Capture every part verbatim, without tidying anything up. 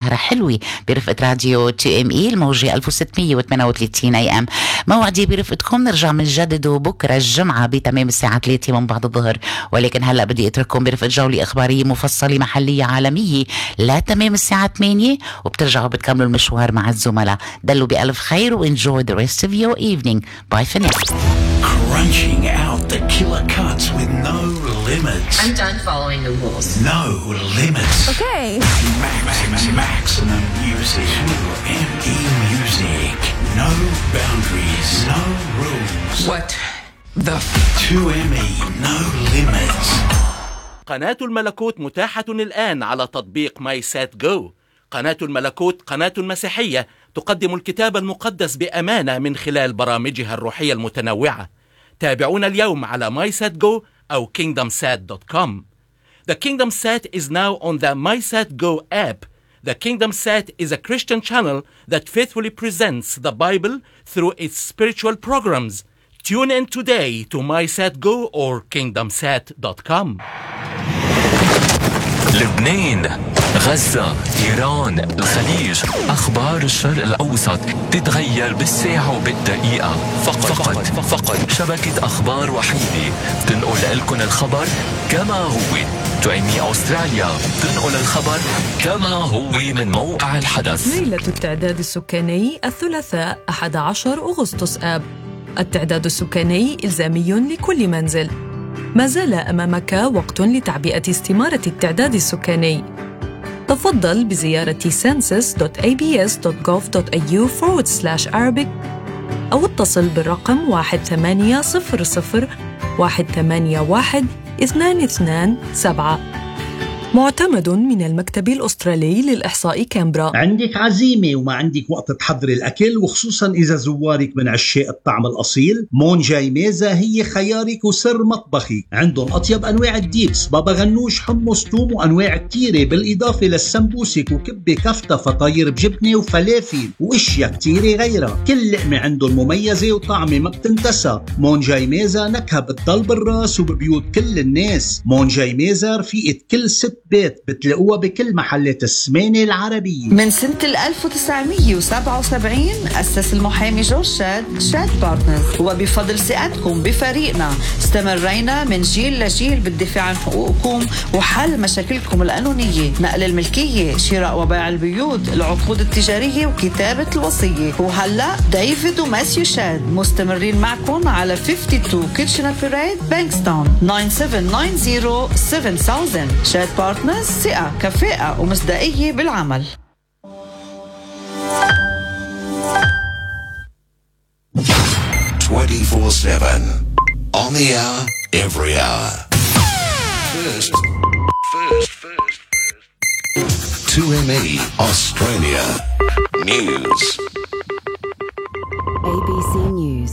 سهرة حلوة برفقة راديو تي ام اي الموجة ألف وستمية وثمانية وثلاثين اي ام. موعدي برفقتكم نرجع من جديد بكرة الجمعة بتمام الساعة ثلاثة من بعد الظهر، ولكن هلأ بدي اترككم برفقة جولة اخبارية مفصلة محلية عالمية لتمام الساعة ثمانية، وبترجعوا بتكملوا المشوار مع الزملاء. دلوا بألف خير و enjoy the rest of your evening. Bye for now. Crunching out the killer cuts with no limits. I'm done following the rules. No limits. Okay. Max, max, maximum music. two M E music. No boundaries. No rules. What the f- two M E, no limits. قناة الملكوت متاحة الآن على تطبيق ماي سات جو. قناة الملكوت قناة مسيحية تقدم الكتاب المقدس بأمانة من خلال برامجها الروحية المتنوعة. تابعونا اليوم على ماي سات جو أو كينغدم سات دوت كوم. The Kingdom Sat is now on the MySatGo app. The Kingdom Sat is a Christian channel that faithfully presents the Bible through its spiritual programs. Tune in today to MySatGo or kingdom sat dot com. لبنان، غزة، إيران، الخليج، أخبار الشرق الأوسط تتغير بالساعة وبالدقيقة. فقط فقط, فقط شبكة أخبار وحيدة تنقل لكم الخبر كما هو. تعيمي أستراليا تنقل الخبر كما هو من موقع الحدث. ليلة التعداد السكاني الثلاثاء أحد عشر أغسطس آب. التعداد السكاني إلزامي لكل منزل. ما زال أمامك وقت لتعبئة استمارة التعداد السكاني. تفضل بزيارة census دوت إيه بي إس دوت جوف دوت إيه يو forward slash Arabic أو اتصل بالرقم واحد ثمانية صفر صفر واحد ثمانية واحد اثنان اثنان سبعة. معتمد من المكتب الأسترالي للإحصاء كامبرا. عندك عزيمة وما عندك وقت تحضر الأكل، وخصوصا إذا زوارك من عشاق الطعم الأصيل، مونجاي ميزة هي خيارك وسر مطبخي. عندهم أطيب أنواع الديبس، بابا غنوش، حمص، توم، وأنواع كتيرة، بالإضافة للسمبوسك وكبة كفتة، فطاير بجبنة وفلافل وإشياء كتيرة غيرها. كل لقمة عندهم مميزة وطعمة ما بتنتسى. مونجاي ميزة نكهة بتضل بالراس وببيوت كل الناس. مونجاي ميزة رفيقة كل ست بيت، بتلاقوها بكل محلات السمانة العربية. من سنة ألف وتسعمية وسبعة وسبعين أسس المحامي جورج شاد شاد بارتنرز، وبفضل ثقتكم بفريقنا استمرينا من جيل لجيل بالدفاع عن حقوقكم وحل مشاكلكم القانونية، نقل الملكية، شراء وبيع البيوت، العقود التجارية وكتابة الوصية. وهلأ ديفيد وماسيو شاد مستمرين معكم على اثنين وخمسين كيتشنر بيريد بانكستون تسعة سبعة تسعة صفر سبعة ألف. شاد بارتنرز، ثقة، كفاءة ومصداقية بالعمل. twenty-four seven on the hour, every hour. First, first, first, first. two M E Australia News. A B C News.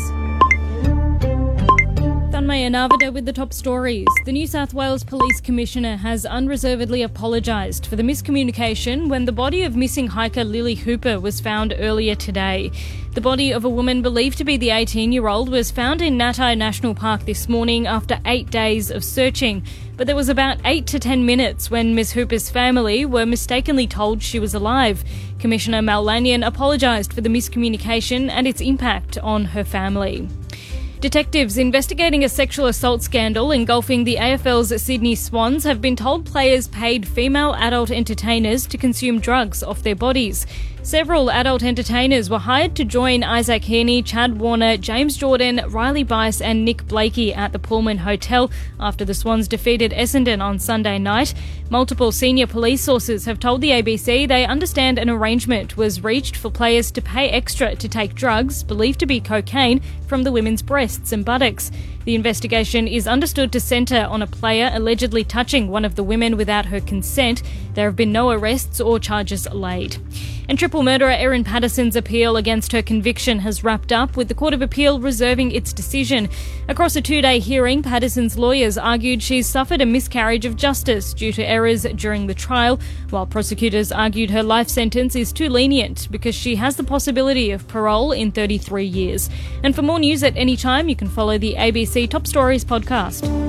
Maya Navida with the top stories. The New South Wales Police Commissioner has unreservedly apologised for the miscommunication when the body of missing hiker Lily Hooper was found earlier today. The body of a woman believed to be the eighteen-year-old was found in Natai National Park this morning after eight days of searching. But there was about eight to ten minutes when Miss Hooper's family were mistakenly told she was alive. Commissioner Mal Lanyon apologised for the miscommunication and its impact on her family. Detectives investigating a sexual assault scandal engulfing the A F L's Sydney Swans have been told players paid female adult entertainers to consume drugs off their bodies. Several adult entertainers were hired to join Isaac Heaney, Chad Warner, James Jordan, Riley Bice and Nick Blakey at the Pullman Hotel after the Swans defeated Essendon on Sunday night. Multiple senior police sources have told the A B C they understand an arrangement was reached for players to pay extra to take drugs, believed to be cocaine, from the women's breasts and buttocks. The investigation is understood to centre on a player allegedly touching one of the women without her consent. There have been no arrests or charges laid. And triple murderer Erin Patterson's appeal against her conviction has wrapped up, with the Court of Appeal reserving its decision. Across a two-day hearing, Patterson's lawyers argued she's suffered a miscarriage of justice due to errors during the trial, while prosecutors argued her life sentence is too lenient because she has the possibility of parole in thirty-three years. And for more news at any time, you can follow the A B C Top Stories podcast.